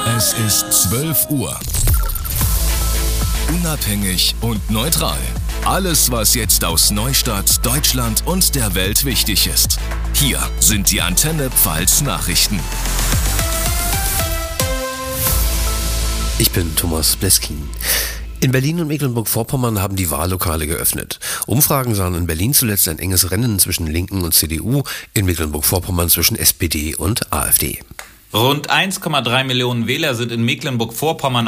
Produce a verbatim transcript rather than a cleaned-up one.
Es ist zwölf Uhr. Unabhängig und neutral. Alles, was jetzt aus Neustadt, Deutschland und der Welt wichtig ist. Hier sind die Antenne Pfalz Nachrichten. Ich bin Thomas Bleskin. In Berlin und Mecklenburg-Vorpommern haben die Wahllokale geöffnet. Umfragen sahen in Berlin zuletzt ein enges Rennen zwischen Linken und C D U, in Mecklenburg-Vorpommern zwischen S P D und AfD. Rund eins Komma drei Millionen Wähler sind in Mecklenburg-Vorpommern